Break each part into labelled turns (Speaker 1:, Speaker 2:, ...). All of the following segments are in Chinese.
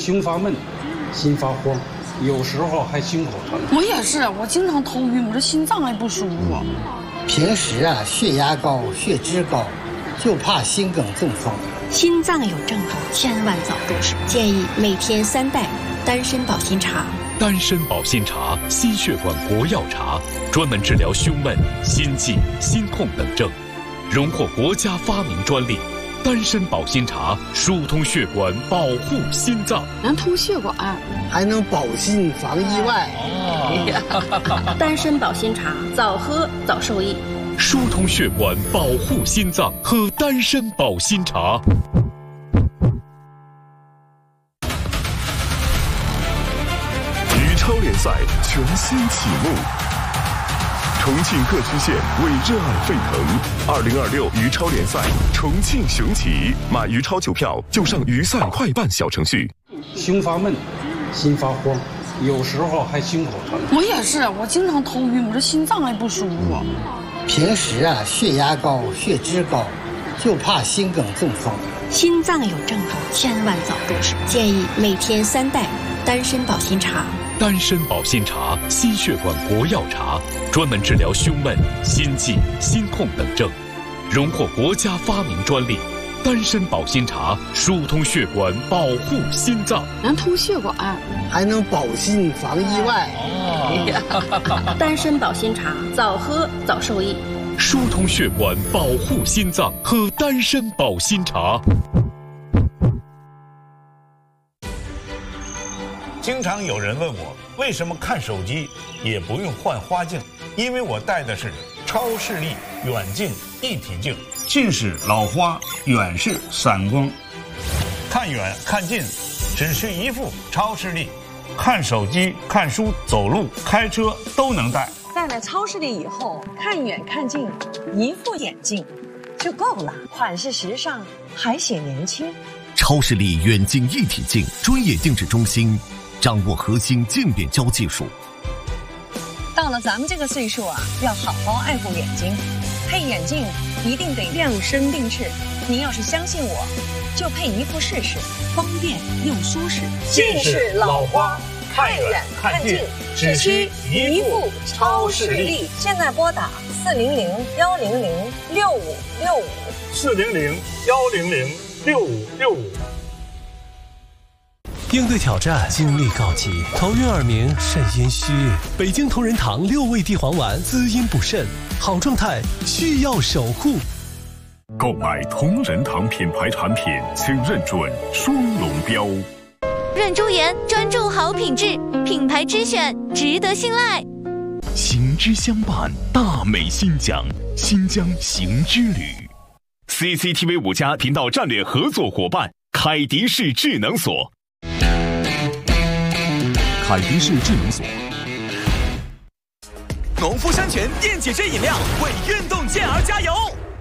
Speaker 1: 胸发闷，心发慌，有时候还心口疼。
Speaker 2: 我也是，我经常头晕，我这心脏也不舒服。
Speaker 3: 平时血压高、血脂高，就怕心梗中风。
Speaker 4: 心脏有症状，千万早重视。建议每天3袋丹参保心茶。
Speaker 5: 丹参保心茶，心血管国药茶，专门治疗胸闷、心悸、心痛等症，荣获国家发明专利。丹参保心茶疏通血管，保护心脏，
Speaker 2: 能通血管，
Speaker 3: 还能保心防意外。
Speaker 4: 丹参保心茶，早喝早受益。
Speaker 5: 疏通血管，保护心脏，喝丹参保心茶。
Speaker 6: 羽超联赛全新启幕。重庆各区县为热爱沸腾。2026羽超联赛，重庆雄起！买羽超球票就上鱼赛快办小程序。
Speaker 1: 胸发闷，心发慌，有时候还心口疼。
Speaker 2: 我也是，我经常头晕，我这心脏也不舒服。
Speaker 3: 平时血压高、血脂高，就怕心梗中风。
Speaker 4: 心脏有症状，千万早重视。建议每天3袋丹参保心茶。
Speaker 5: 丹参保心茶，心血管国药茶，专门治疗胸闷、心悸、心痛等症，荣获国家发明专利。丹参保心茶疏通血管，保护心脏，
Speaker 2: 能通血管，
Speaker 3: 还能保心防意外。
Speaker 4: 丹参保心茶，早喝早受益。
Speaker 5: 疏通血管，保护心脏，喝丹参保心茶。
Speaker 7: 经常有人问我，为什么看手机也不用换花镜？因为我戴的是超视力远近一体镜，近视老花，远视散光，看远看近只需一副超视力，看手机、看书、走路、开车都能戴。
Speaker 8: 戴了超视力以后，看远看近，一副眼镜就够了，款式时尚，还显年轻。
Speaker 9: 超视力远近一体镜，专业定制中心，掌握核心镜变焦技术。
Speaker 8: 到了咱们这个岁数要好好爱护眼睛，配眼镜一定得量身定制。您要是相信我，就配一副试试，方便又舒适。
Speaker 7: 近视老花，看远看近，只需一副超视力。
Speaker 8: 现在拨打
Speaker 7: 400-100-6565，400-100-6565。
Speaker 10: 应对挑战，精力告急，头晕耳鸣，肾阴虚。北京同仁堂6味地黄丸，滋阴补肾，好状态需要守护。
Speaker 6: 购买同仁堂品牌产品，请认准双龙标。
Speaker 11: 润珠颜，专注好品质，品牌之选，值得信赖。
Speaker 6: 行之相伴，大美新疆，新疆行之旅。CCTV 5家频道战略合作伙伴，凯迪士智能锁。凯迪士智能锁。
Speaker 12: 农夫山泉电解质饮料为运动健儿加油！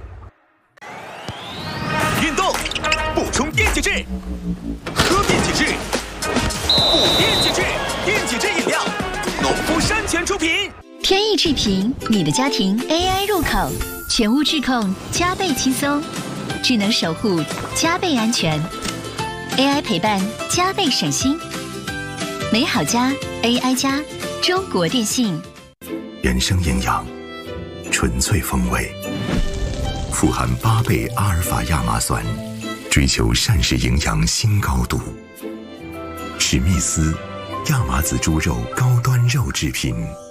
Speaker 12: 运动补充电解质，喝电解质，补电解质，电解质饮料，农夫山泉出品。
Speaker 11: 天意智频，你的家庭 AI 入口，全屋智控加倍轻松，智能守护加倍安全， AI 陪伴加倍省心。美好家 AI 家，中国电信。
Speaker 13: 原生营养，纯粹风味，富含8倍阿尔法亚麻酸，追求膳食营养新高度。史密斯亚麻籽猪肉高端肉制品。